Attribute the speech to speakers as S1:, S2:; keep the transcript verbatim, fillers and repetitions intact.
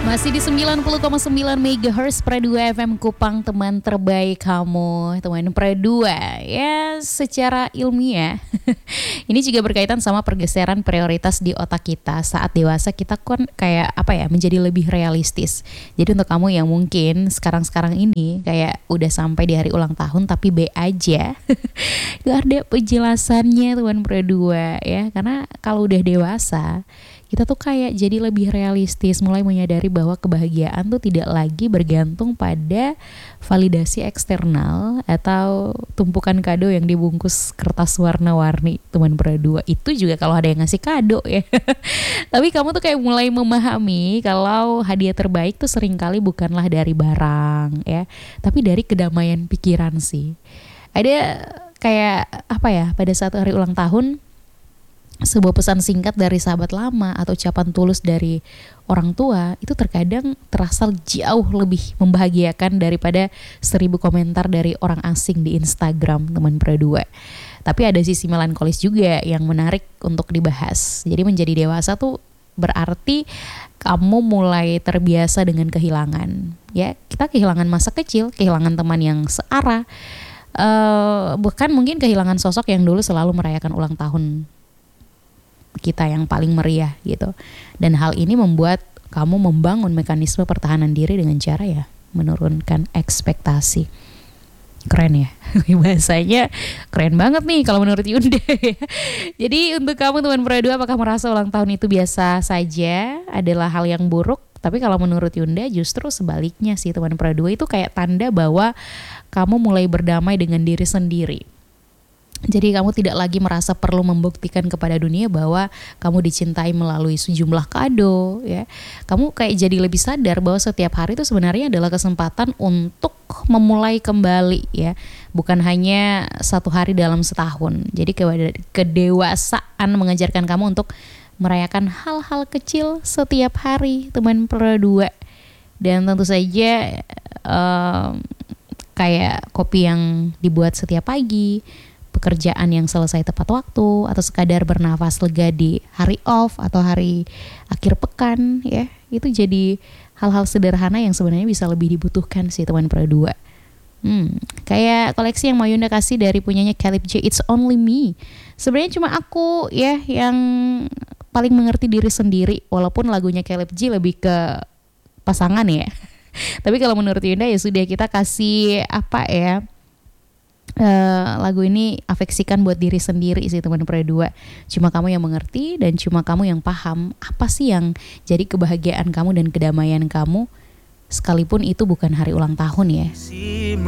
S1: Masih di sembilan puluh koma sembilan megahertz Pra dua F M Kupang, teman terbaik kamu, teman Pra dua. Ya, secara ilmiah ini juga berkaitan sama pergeseran prioritas di otak kita. Saat dewasa kita kan kayak apa ya, menjadi lebih realistis. Jadi untuk kamu yang mungkin sekarang-sekarang ini kayak udah sampai di hari ulang tahun tapi B aja, gak ada penjelasannya teman Pra dua ya. Karena kalau udah dewasa kita tuh kayak jadi lebih realistis, mulai menyadari bahwa kebahagiaan tuh tidak lagi bergantung pada validasi eksternal atau tumpukan kado yang dibungkus kertas warna-warni teman Pra dua. Itu juga kalau ada yang ngasih kado ya. Tapi kamu tuh kayak mulai memahami kalau hadiah terbaik tuh seringkali bukanlah dari barang ya, tapi dari kedamaian pikiran sih. Ada kayak apa ya, pada saat hari ulang tahun, sebuah pesan singkat dari sahabat lama atau ucapan tulus dari orang tua itu terkadang terasa jauh lebih membahagiakan daripada seribu komentar dari orang asing di Instagram teman Pra dua. Tapi ada sisi melankolis juga yang menarik untuk dibahas. Jadi menjadi dewasa tuh berarti kamu mulai terbiasa dengan kehilangan. Ya, kita kehilangan masa kecil, kehilangan teman yang searah, uh, bukan mungkin kehilangan sosok yang dulu selalu merayakan ulang tahun kita yang paling meriah gitu. Dan hal ini membuat kamu membangun mekanisme pertahanan diri dengan cara ya menurunkan ekspektasi. Keren ya, bahasanya keren banget nih kalau menurut Yunda. Jadi untuk kamu teman Pra dua, apakah merasa ulang tahun itu biasa saja, adalah hal yang buruk? Tapi kalau menurut Yunda justru sebaliknya sih teman Pra dua, itu kayak tanda bahwa kamu mulai berdamai dengan diri sendiri. Jadi kamu tidak lagi merasa perlu membuktikan kepada dunia bahwa kamu dicintai melalui sejumlah kado ya. Kamu kayak jadi lebih sadar bahwa setiap hari itu sebenarnya adalah kesempatan untuk memulai kembali ya. Bukan hanya satu hari dalam setahun. Jadi kedewasaan mengajarkan kamu untuk merayakan hal-hal kecil setiap hari teman Pra dua. Dan tentu saja um, kayak kopi yang dibuat setiap pagi, pekerjaan yang selesai tepat waktu, atau sekadar bernafas lega di hari off atau hari akhir pekan ya. Itu jadi hal-hal sederhana yang sebenarnya bisa lebih dibutuhkan sih teman Pra dua. Hmm, kayak koleksi yang Mayunda kasih dari punyanya Caleb J, It's Only Me. Sebenarnya cuma aku ya yang paling mengerti diri sendiri, walaupun lagunya Caleb J lebih ke pasangan ya. Tapi kalau menurut Yunda ya sudah, kita kasih apa ya, Uh, lagu ini afeksikan buat diri sendiri sih teman Pra dua. Cuma kamu yang mengerti dan cuma kamu yang paham apa sih yang jadi kebahagiaan kamu dan kedamaian kamu, sekalipun itu bukan hari ulang tahun ya.